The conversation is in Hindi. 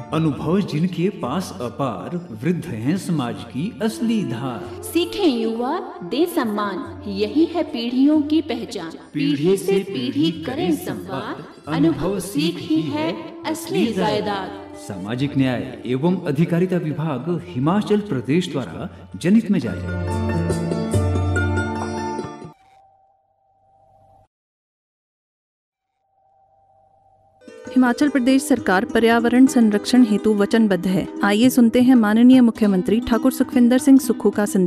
अनुभव जिनके पास अपार, वृद्ध हैं समाज की असली धार। सीखें युवा, दे सम्मान, यही है पीढ़ियों की पहचान। पीढ़ी से पीढ़ी करें संवाद, अनुभव सीख ही है असली जायदाद। सामाजिक न्याय एवं अधिकारिता विभाग हिमाचल प्रदेश द्वारा जनहित में जारी। हिमाचल प्रदेश सरकार पर्यावरण संरक्षण हेतु वचनबद्ध है। आइए सुनते हैं माननीय मुख्यमंत्री ठाकुर सुखविंदर सिंह सुक्खू का संदेश।